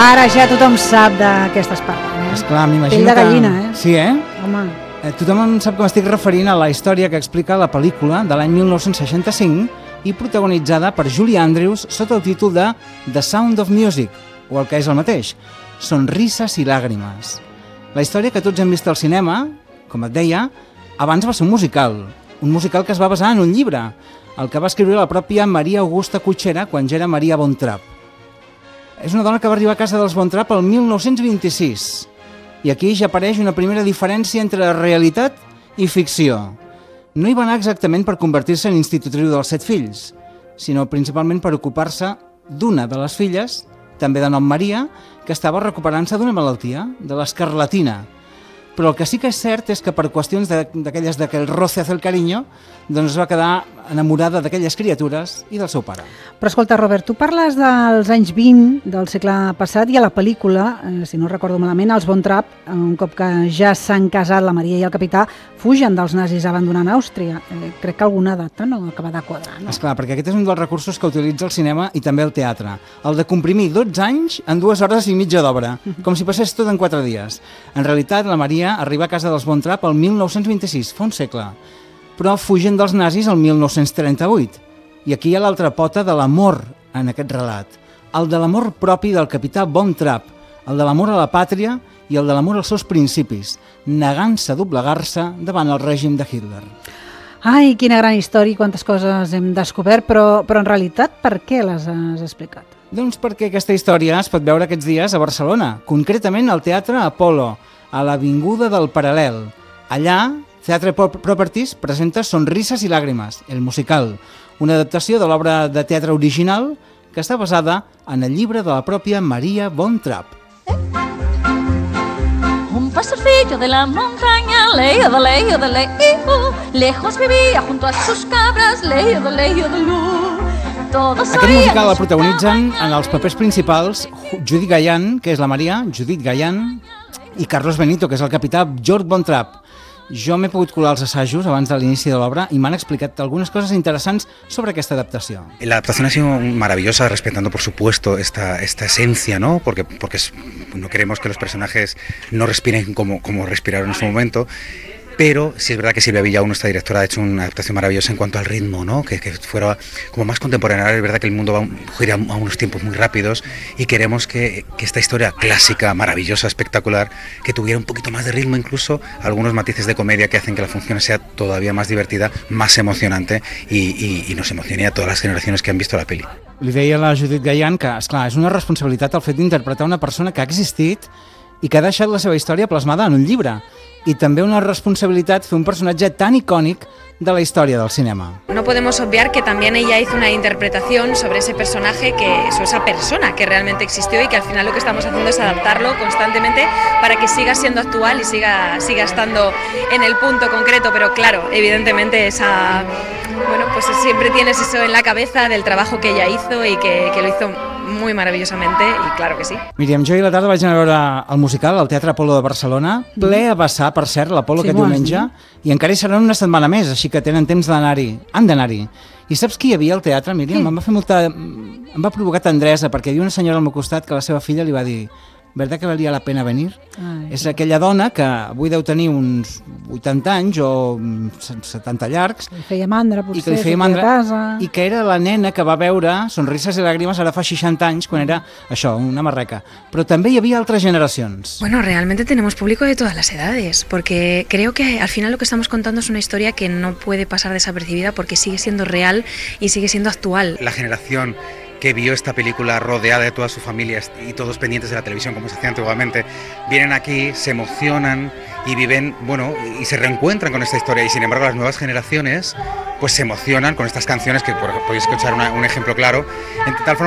Ara ja tothom sap d'aquestes paraules. Esclar, m'imagino Pell de gallina, que... Sí, Home. Tothom sap que m'estic referint a la història que explica la pel·lícula de l'any 1965 i protagonitzada per Julie Andrews sota el títol de The Sound of Music, o el que és el mateix, Sonrises i làgrimes. La història que tots hem vist al cinema, com et deia, abans va ser un musical que es va basar en un llibre, el que va escriure la pròpia Maria Augusta Cutxera quan ja era Maria Von Trapp. És una dona que va arribar a casa dels Von Trapp el 1926, i aquí ja apareix una primera diferència entre realitat i ficció. No hi va anar exactament per convertir-se en institutriu dels 7 fills, sinó principalment per ocupar-se d'una de les filles, també de nom Maria, que estava recuperant-se d'una malaltia, de l'escarlatina. Però el que sí que és cert és que per qüestions d'aquelles d'aquell roce hace el cariño, doncs es va quedar enamorada d'aquelles criatures i del seu pare. Però escolta, Robert, tu parles dels anys 20 del segle passat i a la pel·lícula, si no recordo malament, els Von Trapp, un cop que ja s'han casat la Maria i el capità, fugen dels nazis abandonant Àustria. Crec que alguna data no acaba de quadrar, no? Esclar, perquè aquest és un dels recursos que utilitza el cinema i també el teatre, el de comprimir 12 anys en 2 hores i mitja d'obra, com si passés tot en 4 dies. En realitat, la Maria arriba a casa dels Von Trapp el 1926, fa un segle, però fugen dels nazis el 1938. I aquí hi ha l'altra pota de l'amor en aquest relat, el de l'amor propi del capità Von Trapp, el de l'amor a la pàtria i el de l'amor als seus principis, negant-se a doblegar-se davant el règim de Hitler. Ai, quina gran història i quantes coses hem descobert, però en realitat per què les has explicat? Doncs perquè aquesta història es pot veure aquests dies a Barcelona, concretament al Teatre Apolo, a l'Avinguda del Paral·lel. Allà, Theatre Properties presenta Sonrises i làgrimes, el musical, una adaptació de l'obra de teatre original que està basada en el llibre de la pròpia Maria Von Trapp. Un pastorcillo de la montaña, leído, lejos vivía junto a sus cabras, leído, Aquest musical el protagonitzen en els papers principals Judith Gayan, que és la Maria, Judith Gayan, i Carlos Benito, que és el capità Georg Von Trapp. Jo m'he pogut colar als assajos abans de l'inici de l'obra y me han explicat algunas cosas interesantes sobre esta adaptación. La adaptación ha sido maravillosa, respetando por supuesto esta esencia, ¿no? Porque no queremos que los personajes no respiren como respiraron en su momento. Pero sí es verdad que Silvia Villaú, nuestra directora, ha hecho una adaptación maravillosa en cuanto al ritmo, ¿no? Que fuera como más contemporánea. Es verdad que el mundo gira a unos tiempos muy rápidos y queremos que esta historia clásica, maravillosa, espectacular, que tuviera un poquito más de ritmo, incluso algunos matices de comedia que hacen que la función sea todavía más divertida, más emocionante y nos emocione a todas las generaciones que han visto la peli. Li deia a la Judith Gayan que, esclar, és una responsabilitat el fet d'interpretar una persona que ha existit i que ha deixat la seva història plasmada en un llibre. Y també una responsabilitat fer un personatge tan icònic de la historia del cinema. No podemos obviar que también ella hizo una interpretación sobre ese personaje, esa persona que realmente existió y que al final lo que estamos haciendo es adaptarlo constantemente para que siga siendo actual y siga estando en el punto concreto, pero claro, evidentemente pues siempre tienes eso en la cabeza del trabajo que ella hizo y que lo hizo muy maravillosamente i claro que sí. Míriam, jo ahir a la tarda vaig anar a veure el musical al Teatre Apolo de Barcelona, ple a vessar, per cert, l'Apolo aquest diumenge, i encara hi seran una setmana més, així que tenen temps d'anar-hi, han d'anar-hi. I saps qui hi havia al teatre, Míriam? Em va provocar tendresa, perquè hi havia una senyora al meu costat que la seva filla li va dir ¿verdad que valia la pena venir? És aquella dona que avui deu tenir uns 80 anys o 70 llargs. Li feia mandra, potser, i que li feia mandra, i que era la nena que va veure Sonrises i làgrimes ara fa 60 anys, quan era això, una marreca. Però també hi havia altres generacions. Bueno, realmente tenemos público de todas las edades, porque creo que al final lo que estamos contando es una historia que no puede pasar desapercibida porque sigue siendo real y sigue siendo actual. La generación que vio esta película rodeada de toda su familia y todos pendientes de la televisión como se hacía antiguamente, vienen aquí, se emocionan y viven, y se reencuentran con esta historia, y sin embargo las nuevas generaciones pues se emocionan con estas canciones que podéis escuchar un ejemplo claro, en tal forma